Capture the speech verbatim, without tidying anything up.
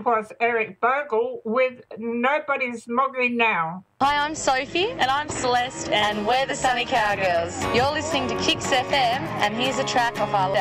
that was Eric Bogle with Nobody's Mogging Now. Hi, I'm Sophie. And I'm Celeste, and we're the Sunny Cowgirls. You're listening to Kicks F M, and here's a track off our